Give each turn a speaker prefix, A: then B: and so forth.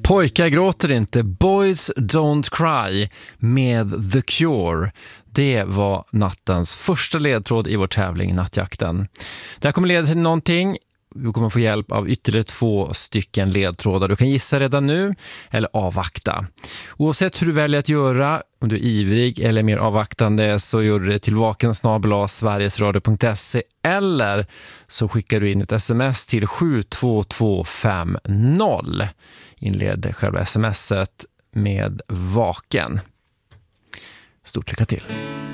A: Pojkar gråter inte, Boys Don't Cry med The Cure. Det var nattens första ledtråd i vår tävling Nattjakten. Det här kommer leda till någonting. Du kommer få hjälp av ytterligare 2 stycken ledtrådar. Du kan gissa redan nu eller avvakta. Oavsett hur du väljer att göra, om du är ivrig eller mer avvaktande, så gör du det till vaken@sverigesradio.se eller så skickar du in ett sms till 72250. Inled själva smset med vaken. Stort lycka till!